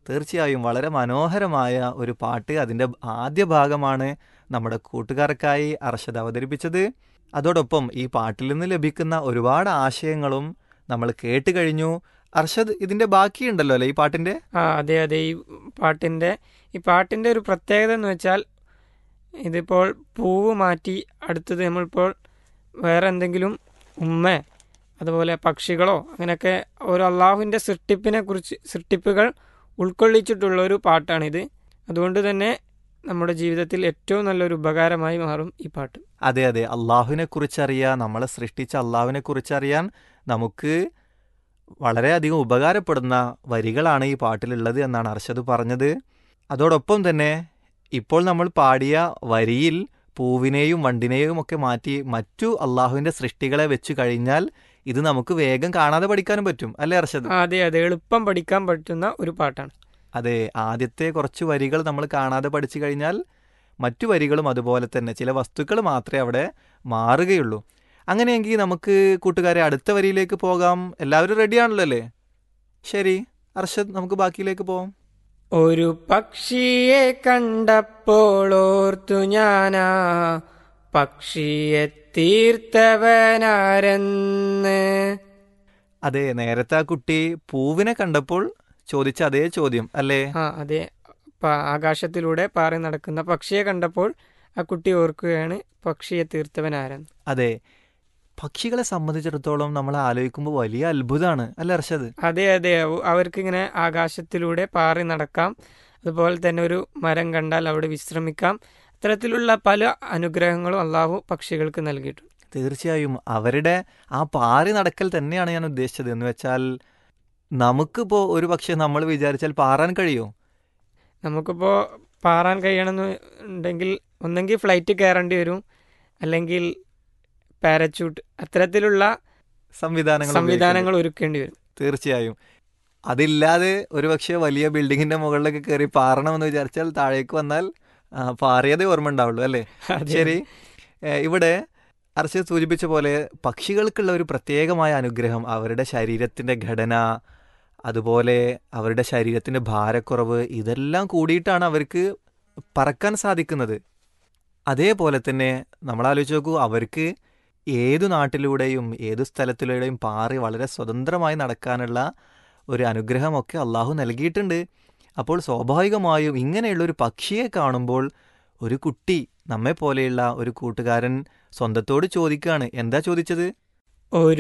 തീർച്ചയായും വളരെ മനോഹരമായ ഒരു പാട്ട്. അതിൻ്റെ ആദ്യ ഭാഗമാണ് നമ്മുടെ കൂട്ടുകാർക്കായി അർഷദ് അവതരിപ്പിച്ചത്. അതോടൊപ്പം ഈ പാട്ടിൽ നിന്ന് ലഭിക്കുന്ന ഒരുപാട് ആശയങ്ങളും നമ്മൾ കേട്ട് കഴിഞ്ഞു. അർഷദ്, ഇതിൻ്റെ ബാക്കിയുണ്ടല്ലോ അല്ലേ ഈ പാട്ടിൻ്റെ? അതെ അതെ. ഈ പാട്ടിൻ്റെ ഒരു പ്രത്യേകത എന്ന് വെച്ചാൽ ഇതിപ്പോൾ പൂവ് മാറ്റി അടുത്തത് നമ്മളിപ്പോൾ വേറെ എന്തെങ്കിലും അതുപോലെ പക്ഷികളോ അങ്ങനെയൊക്കെ ഒരു അള്ളാഹുവിൻ്റെ സൃഷ്ടിപ്പുകൾ ഉൾക്കൊള്ളിച്ചിട്ടുള്ള ഒരു പാട്ടാണിത്. അതുകൊണ്ട് തന്നെ നമ്മുടെ ജീവിതത്തിൽ ഏറ്റവും നല്ലൊരു ഉപകാരമായി മാറും ഈ പാട്ട്. അതെ അതെ, അള്ളാഹുവിനെ കുറിച്ചറിയാൻ, നമ്മളെ സൃഷ്ടിച്ച അള്ളാഹുവിനെ കുറിച്ചറിയാൻ നമുക്ക് വളരെയധികം ഉപകാരപ്പെടുന്ന വരികളാണ് ഈ പാട്ടിലുള്ളത് എന്നാണ് അർഷദ് പറഞ്ഞത്. അതോടൊപ്പം തന്നെ ഇപ്പോൾ നമ്മൾ പാടിയ വരിയിൽ പൂവിനെയും വണ്ടിനെയും ഒക്കെ മാറ്റി മറ്റു അള്ളാഹുവിൻ്റെ സൃഷ്ടികളെ വെച്ച് കഴിഞ്ഞാൽ ഇത് നമുക്ക് വേഗം കാണാതെ പഠിക്കാനും പറ്റും അല്ലേ അർഷദ്? അതെ അതെ, എളുപ്പം പഠിക്കാൻ പറ്റുന്ന ഒരു പാട്ടാണ്. അതെ, ആദ്യത്തെ കുറച്ച് വരികൾ നമ്മൾ കാണാതെ പഠിച്ചു കഴിഞ്ഞാൽ മറ്റു വരികളും അതുപോലെ തന്നെ ചില വസ്തുക്കൾ മാത്രമേ അവിടെ മാറുകയുള്ളൂ. അങ്ങനെയെങ്കിൽ നമുക്ക് കൂട്ടുകാരെ അടുത്ത വരിയിലേക്ക് പോകാം. എല്ലാവരും റെഡിയാണല്ലോ അല്ലേ? ശരി അർഷദ്, നമുക്ക് ബാക്കിയിലേക്ക് പോകാം. ഒരു പക്ഷിയെ കണ്ടപ്പോൾ ഓർത്തു ഞാനാ പക്ഷിയെ തീർത്തവനാരെന്ന്. അതെ, നേരത്തെ ആ കുട്ടി പൂവിനെ കണ്ടപ്പോൾ ചോദിച്ച അതേ ചോദ്യം അല്ലേ? അതെ. ആകാശത്തിലൂടെ പാറി നടക്കുന്ന പക്ഷിയെ കണ്ടപ്പോൾ ആ കുട്ടി ഓർക്കുകയാണ് പക്ഷിയെ തീർത്തവനാരെന്ന്. അതെ, പക്ഷികളെ സംബന്ധിച്ചിടത്തോളം നമ്മൾ ആലോചിക്കുമ്പോൾ വലിയ അത്ഭുതമാണ് അല്ലേ അർഷദ്? അതെ അതെ, അവർക്കിങ്ങനെ ആകാശത്തിലൂടെ പാറി നടക്കാം. അതുപോലെ തന്നെ ഒരു മരം കണ്ടാൽ അവിടെ വിശ്രമിക്കാം. അത്തരത്തിലുള്ള പല അനുഗ്രഹങ്ങളും അള്ളാഹു പക്ഷികൾക്ക് നൽകിയിട്ടുണ്ട്. തീർച്ചയായും അവരുടെ ആ പാറി നടക്കൽ തന്നെയാണ് ഞാൻ ഉദ്ദേശിച്ചത്. എന്ന് വെച്ചാൽ നമുക്കിപ്പോൾ ഒരു പക്ഷേ നമ്മൾ വിചാരിച്ചാൽ പാറാൻ കഴിയുമോ? നമുക്കിപ്പോൾ പാറാൻ കഴിയണമെന്നുണ്ടെങ്കിൽ ഒന്നെങ്കിൽ ഫ്ലൈറ്റ് കയറേണ്ടി വരും, അല്ലെങ്കിൽ പാരച്യൂട്ട്, അത്തരത്തിലുള്ള സംവിധാനങ്ങൾ ഒരുക്കേണ്ടി വരും. തീർച്ചയായും അതില്ലാതെ ഒരു പക്ഷേ വലിയ ബിൽഡിങ്ങിന്റെ മുകളിലൊക്കെ കയറി പാറണമെന്ന് വിചാരിച്ചാൽ താഴേക്ക് വന്നാൽ പാറിയതേ ഓർമ്മ ഉണ്ടാവുള്ളൂ അല്ലേ? ശരി, ഇവിടെ അർഷദ് സൂചിപ്പിച്ച പോലെ പക്ഷികൾക്കുള്ള ഒരു പ്രത്യേകമായ അനുഗ്രഹം അവരുടെ ശരീരത്തിൻ്റെ ഘടന, അതുപോലെ അവരുടെ ശരീരത്തിൻ്റെ ഭാരക്കുറവ്, ഇതെല്ലാം കൂടിയിട്ടാണ് അവർക്ക് പറക്കാൻ സാധിക്കുന്നത്. അതേപോലെ തന്നെ നമ്മൾ ആലോചിച്ച് നോക്കൂ, അവർക്ക് ഏതു നാട്ടിലൂടെയും ഏതു സ്ഥലത്തിലൂടെയും പാറി വളരെ സ്വതന്ത്രമായി നടക്കാനുള്ള ഒരു അനുഗ്രഹമൊക്കെ അള്ളാഹു നൽകിയിട്ടുണ്ട്. അപ്പോൾ സ്വാഭാവികമായും ഇങ്ങനെയുള്ളൊരു പക്ഷിയെ കാണുമ്പോൾ ഒരു കുട്ടി, നമ്മെ പോലെയുള്ള ഒരു കൂട്ടുകാരൻ സ്വന്തത്തോട് ചോദിക്കുകയാണ്. എന്താ ചോദിച്ചത്? ഒരു